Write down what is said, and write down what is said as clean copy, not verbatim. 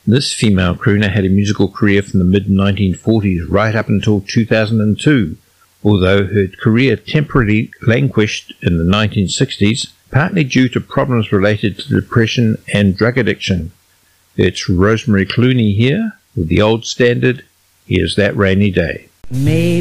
This female crooner had a musical career from the mid-1940s right up until 2002, although her career temporarily languished in the 1960s, partly due to problems related to depression and drug addiction. It's Rosemary Clooney here with the old standard, Here's That Rainy Day.